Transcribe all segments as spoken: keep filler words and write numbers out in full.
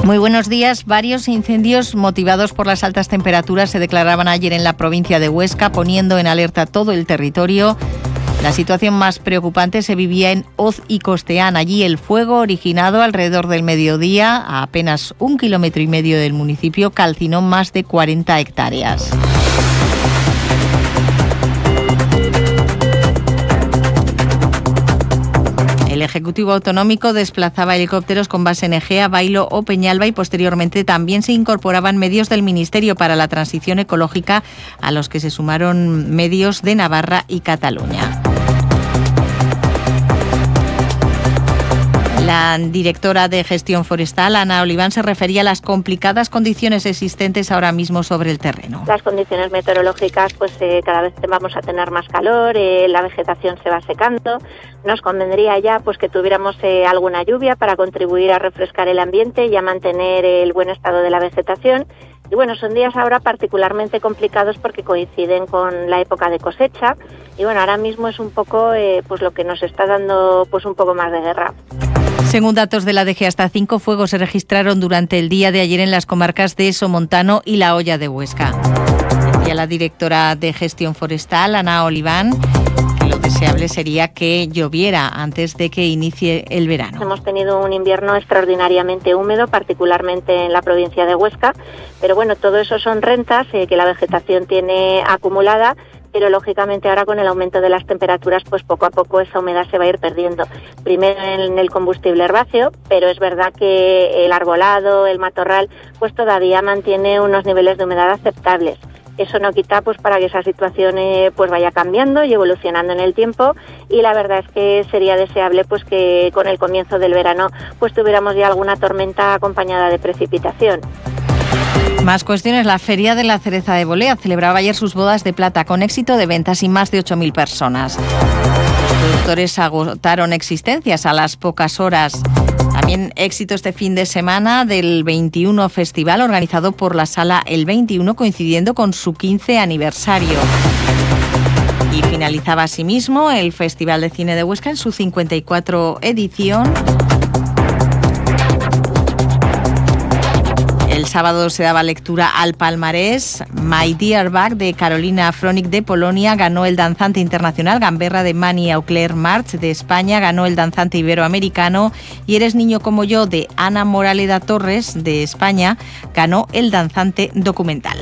Muy buenos días. Varios incendios motivados por las altas temperaturas se declaraban ayer en la provincia de Huesca, poniendo en alerta todo el territorio. La situación más preocupante se vivía en Hoz y Costeán. Allí el fuego, originado alrededor del mediodía, a apenas un kilómetro y medio del municipio, calcinó más de cuarenta hectáreas. El Ejecutivo Autonómico desplazaba helicópteros con base en Egea, Bailo o Peñalba y posteriormente también se incorporaban medios del Ministerio para la Transición Ecológica, a los que se sumaron medios de Navarra y Cataluña. La directora de Gestión Forestal, Ana Oliván, se refería a las complicadas condiciones existentes ahora mismo sobre el terreno. Las condiciones meteorológicas, pues eh, cada vez vamos a tener más calor, eh, la vegetación se va secando. Nos convendría ya pues que tuviéramos eh, alguna lluvia para contribuir a refrescar el ambiente y a mantener el buen estado de la vegetación. Y bueno, son días ahora particularmente complicados porque coinciden con la época de cosecha y bueno, ahora mismo es un poco eh, pues lo que nos está dando pues un poco más de guerra. Según datos de la D G, hasta cinco fuegos se registraron durante el día de ayer en las comarcas de Somontano y La Hoya de Huesca. Decía la directora de Gestión Forestal, Ana Oliván, que lo deseable sería que lloviera antes de que inicie el verano. Hemos tenido un invierno extraordinariamente húmedo, particularmente en la provincia de Huesca, pero bueno, todo eso son rentas eh, que la vegetación tiene acumulada, pero lógicamente ahora con el aumento de las temperaturas, pues poco a poco esa humedad se va a ir perdiendo. Primero en el combustible herbáceo, pero es verdad que el arbolado, el matorral, pues todavía mantiene unos niveles de humedad aceptables. Eso no quita pues para que esa situación eh, pues vaya cambiando y evolucionando en el tiempo, y la verdad es que sería deseable pues que con el comienzo del verano pues tuviéramos ya alguna tormenta acompañada de precipitación. Más cuestiones. La Feria de la Cereza de Bolea celebraba ayer sus bodas de plata con éxito de ventas y más de ocho mil personas. Los productores agotaron existencias a las pocas horas. También éxito este fin de semana del veintiuno Festival, organizado por la Sala El veintiuno, coincidiendo con su quince aniversario. Y finalizaba asimismo el Festival de Cine de Huesca en su cincuenta y cuatro edición. El sábado se daba lectura al palmarés. My Dear Bag, de Carolina Fronik, de Polonia, ganó el danzante internacional. Gamberra, de Mani Auclair March, de España, ganó el danzante iberoamericano. Y Eres niño como yo, de Ana Moraleda Torres, de España, ganó el danzante documental.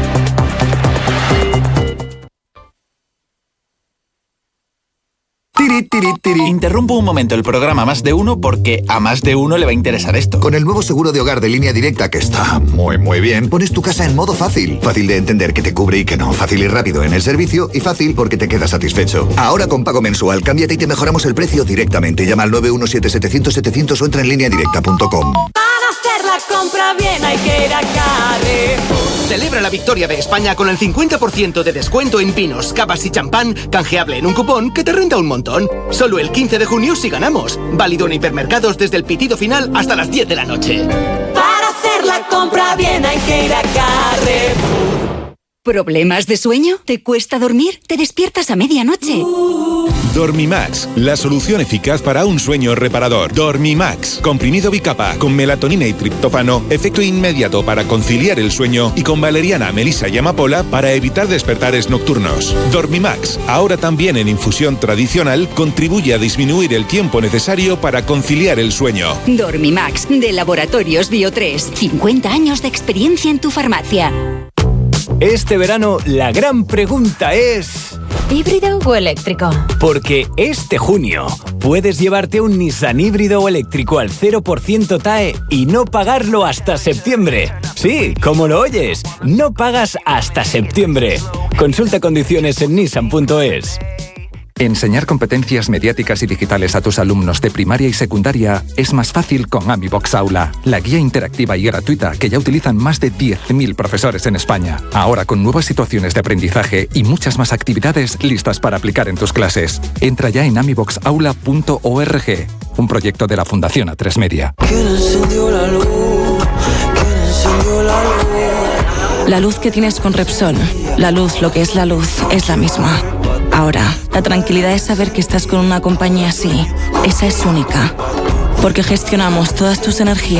Tiri, tiri, tiri. Interrumpo un momento el programa Más de Uno porque a más de uno le va a interesar esto. Con el nuevo seguro de hogar de Línea Directa, que está muy muy bien, pones tu casa en modo fácil. Fácil de entender que te cubre y que no. Fácil y rápido en el servicio y fácil porque te quedas satisfecho. Ahora con pago mensual, cámbiate y te mejoramos el precio directamente. Llama al nueve uno siete setecientos setecientos o entra en línea directa punto com. Para hacer la compra bien hay que ir a Carrefour. Celebra la victoria de España con el cincuenta por ciento de descuento en pinos, cavas y champán, canjeable en un cupón que te renta un montón. Solo el quince de junio si ganamos. Válido en hipermercados desde el pitido final hasta las diez de la noche. Para hacer la compra bien hay que ir a Carrefour. ¿Problemas de sueño? ¿Te cuesta dormir? ¿Te despiertas a medianoche? Dormimax, la solución eficaz para un sueño reparador. Dormimax, comprimido bicapa con melatonina y triptófano, efecto inmediato para conciliar el sueño, y con valeriana, melisa y amapola para evitar despertares nocturnos. Dormimax, ahora también en infusión tradicional, contribuye a disminuir el tiempo necesario para conciliar el sueño. Dormimax, de Laboratorios Bio tres. cincuenta años de experiencia en tu farmacia. Este verano la gran pregunta es... ¿híbrido o eléctrico? Porque este junio puedes llevarte un Nissan híbrido o eléctrico al cero por ciento T A E y no pagarlo hasta septiembre. Sí, como lo oyes, no pagas hasta septiembre. Consulta condiciones en nissan punto es. Enseñar competencias mediáticas y digitales a tus alumnos de primaria y secundaria es más fácil con AmiBox Aula, la guía interactiva y gratuita que ya utilizan más de diez mil profesores en España. Ahora con nuevas situaciones de aprendizaje y muchas más actividades listas para aplicar en tus clases. Entra ya en amibox aula punto org, un proyecto de la Fundación A tres Media. ¿Quién encendió la luz? ¿Quién encendió la luz? La luz que tienes con Repsol, la luz, lo que es la luz, es la misma. Ahora, la tranquilidad es saber que estás con una compañía así. Esa es única. Porque gestionamos todas tus energías